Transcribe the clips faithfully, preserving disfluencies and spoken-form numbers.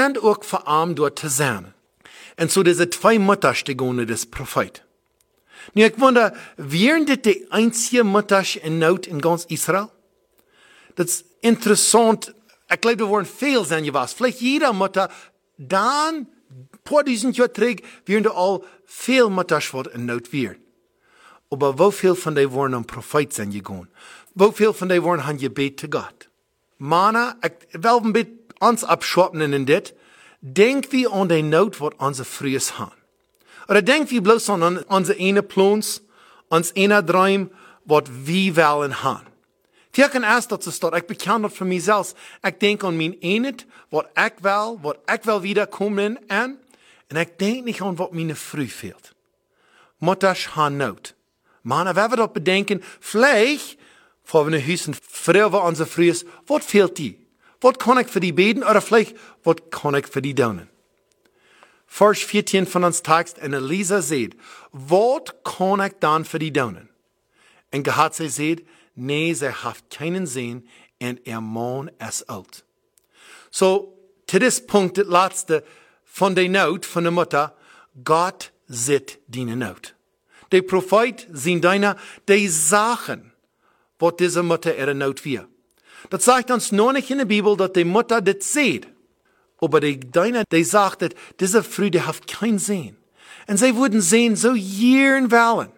kent ook verarm door te zijn. En zo deze twee mutters te gaan des profeet. Nu, ik wonder, wären dit de einzige mutters in nood in ganz Israël? Dat is interessant. Ik geloof, er worden veel zijn geweest. Vielleicht jeder mutter, dan, een paar duizend jaar terug, wären er al veel mutters wat in nood wären. Maar hoeveel van die worden een profeet zijn gegaan? Hoeveel van die worden aan gebed te God? Mannen, ik wil een beetje ons abschwappen in dit. Denk wie aan de nood wat onze vrees gaan. Oder denk wie bloß aan onze ene plans, ons ene droom, wat wie willen gaan. Tek en eerst dat ze staat, ik beken dat voor mezelf. Ik denk aan mijn eenheid, wat ik wil, wat ik wil wiederkomen en, en ik denk niet aan wat mijn vrouw fehlt. Mutters gaan nood. Mannen, wenn wir dat bedenken, vielleicht, vor wir nach Hause früher war unsere Früh, was fehlt die? Was kann ich für die beten oder vielleicht, was kann ich für die daunen? Vers vierzehn von uns Text, und Elisa sagt, was kann ich dann für die daunen? Und Gehazi sagt, nee, sie hat keinen Sinn und ihr Mann ist alt. So, zu diesem Punkt, das letzte von der Not, von der Mutter, Gott sieht deine Not. Der Prophet sind deiner, die sagen, was diese Mutter ihre Not wir. Das sagt uns noch nicht in der Bibel, dass die Mutter das sieht. Aber die deiner, die sagt, dass diese Frau, die hat keinen Sinn. Und sie würden sehen, so jeden wollen.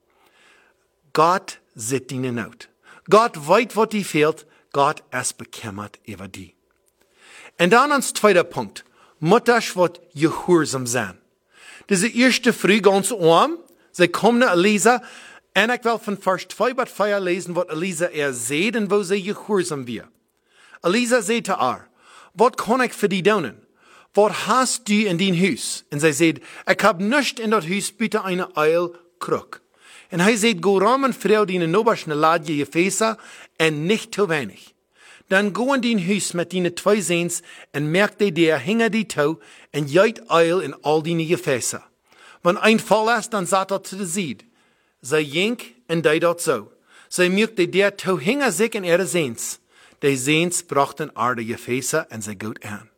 Gott sieht deine Not. Gott weiß, was die fehlt. Gott ist bekümmert über die. Und dann als zweiter Punkt. Mutters wird gehorsam sein. Diese erste Frau ganz arm. Sie kommen nach Elisa, und ich will von Vers zwei bis vier lesen, was Elisa er sieht und wo sie gehorsam wird. Elisa sagt er, was kann ich für die daunen? Was hast du in dein Haus? Und sie sagt, ich hab nichts in das Haus, bitte eine Eilkrug. Und er sagt, go ramen Frau, die in Nobasch ne Ladje Gefäße, und nicht zu wenig. Dann go in dein Haus mit deinen zwei Sehns, und merk dir, der hinger die Tau, und jeit Eil in all deine Gefäße. Wenn ein Fall ist, dann sagt er zu der Sied. Sie jink und die dort so. Sie merkte der to hinger sich in ihre Sehns. Die Sehns brachten Erde Gefäße und sie gut an.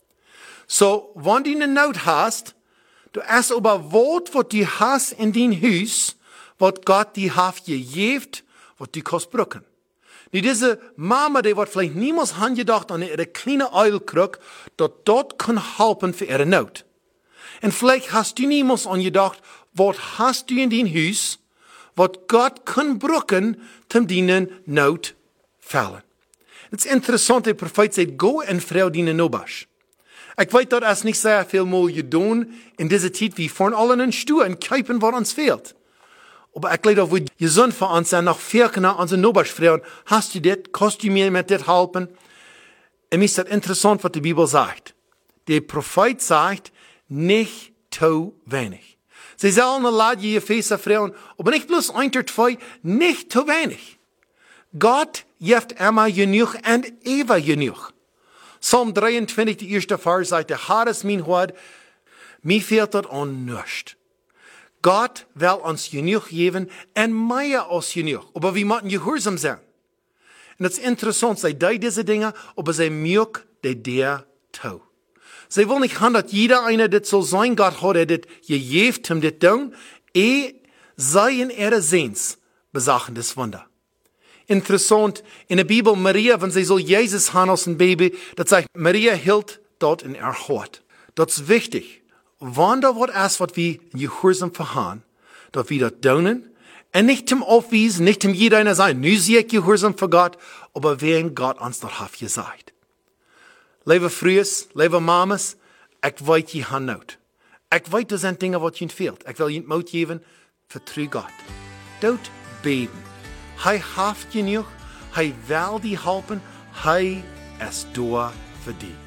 So, wenn du eine Not hast, du hast aber Wort, was du hast in dein Haus, was Gott dir hat gegeben, was du kannst brücken. Die diese Mama, die wird vielleicht niemals angedacht an ihre kleine Eilkrug, dort dort kann helfen für ihre Not. Und vielleicht hast du niemals angedacht, was hast du in dein Haus, was Gott kann brücken, zum deinen Not fallen. Es ist interessant, der Prophet sagt, go en Frau dienen Nobasch. Ich weiß, dass es nicht sehr viel mal getan in dieser Zeit, wie vorn allen in Stuhl und kijken, was uns fehlt. Aber ich glaube, das wird gesund für uns sein, nach vier Kinder unsere Nobasch-Frauen. Hast du das? Kannst du mir mit das helfen? Und mir ist das interessant, was die Bibel sagt. Der Prophet sagt, nicht zu wenig. Sie sollen eine Gefäße Frauen, aber nicht bloß ein oder zwei, nicht zu wenig. Gott gibt immer genug und ewig genug. Psalm dreiundzwanzig, die erste Vers, sagt, der Herr ist mein Hort, mir fehlt das an nichts. Gott will uns genug geben und mehr als genug. Aber wir müssen gehorsam sein. Und das ist interessant, sie tun diese Dinge, aber sie mögen die der tun. Sie wollen nicht haben, dass jeder einer das soll sein, Gott hat er das gegeben, um das zu tun. Eh, sei in ihre Sehns besagen das Wunder. Interessant, in der Bibel, Maria, wenn sie so Jesus haben als ein Baby, das sagt, Maria hielt dort in ihr Hort. Das ist wichtig. Wann da was ist, was wir in Gehorsam verhauen, dass wir das tun, und nicht zum Aufwiesen, nicht zum jeder einer sein, nu sehe ich Gehorsam für Gott, aber wen Gott uns das hat gesagt. Liebe Frühes, liebe Mamas, ich weiß, je haben Not. Ich weiß, das sind Dinge, was ihnen fehlt. Ich will ihnen Mut geben, vertrau Gott. Dort beten. Hij hat genug, hij will die helfen, hij ist da für die.